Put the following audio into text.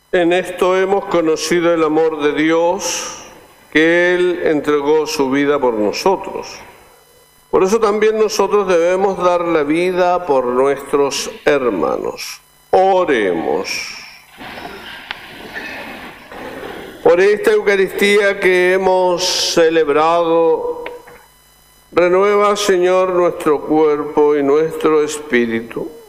En esto hemos conocido el amor de Dios, que Él entregó su vida por nosotros. Por eso también nosotros debemos dar la vida por nuestros hermanos. Oremos. Por esta Eucaristía que hemos celebrado, renueva, Señor, nuestro cuerpo y nuestro espíritu.